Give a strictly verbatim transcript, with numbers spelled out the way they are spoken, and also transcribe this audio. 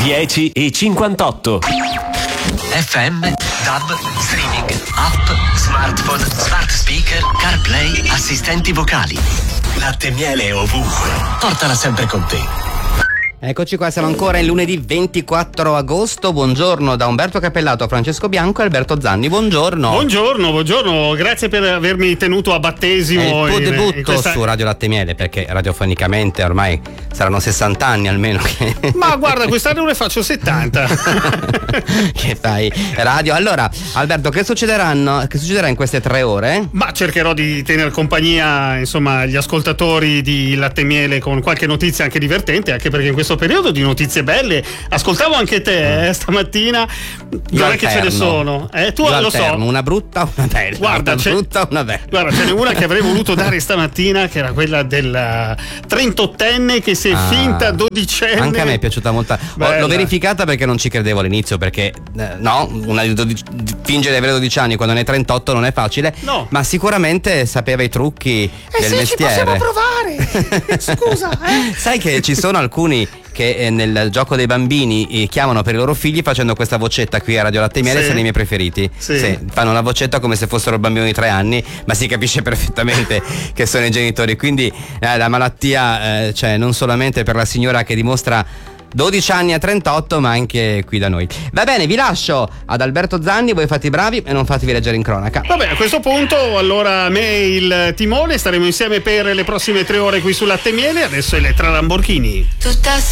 dieci e cinquantotto. F M, DAB, streaming, app, smartphone, smart speaker, CarPlay, assistenti vocali. Latte e miele ovunque. Portala sempre con te. Eccoci qua, siamo ancora il lunedì ventiquattro agosto. Buongiorno da Umberto Cappellato, Francesco Bianco e Alberto Zanni. Buongiorno. Buongiorno, buongiorno, grazie per avermi tenuto a battesimo. È il tuo in, debutto in questa... su Radio Latte e Miele, perché radiofonicamente ormai saranno sessanta anni almeno che... Ma guarda, quest'anno ne faccio settanta. Che fai radio. Allora, Alberto, che succederanno? Che succederà in queste tre ore? Ma cercherò di tenere compagnia, insomma, agli ascoltatori di Latte e Miele con qualche notizia anche divertente, anche perché in questo periodo di notizie belle ascoltavo anche te eh, stamattina. Non è che ce ne sono eh, tu Io lo alterno, so una brutta una bella. Guarda, una c'è, brutta una bella. Guarda, ce n'è una che avrei voluto dare stamattina, che era quella del trentottenne che si è ah, finta dodicenne. Anche a me è piaciuta molto. Bella. L'ho verificata perché non ci credevo all'inizio, perché eh, no, una di dodici, fingere di avere dodici anni quando ne hai trentotto non è facile, no. Ma sicuramente sapeva i trucchi eh del sì, mestiere. Ci possiamo provare. Scusa eh. Sai che ci sono alcuni che eh, nel gioco dei bambini eh, chiamano per i loro figli facendo questa vocetta qui a Radio Latte e Miele, sì. Sono i miei preferiti. Sì. Sì, fanno la vocetta come se fossero bambini di tre anni, ma si capisce perfettamente che sono i genitori. Quindi eh, la malattia eh, c'è non solamente per la signora che dimostra dodici anni a trentotto, ma anche qui da noi. Va bene, vi lascio ad Alberto Zanni, voi fate i bravi e non fatevi leggere in cronaca. Vabbè, a questo punto allora a me il timone, staremo insieme per le prossime tre ore qui su Latte e Miele. Adesso è le tre Lamborghini. Tutta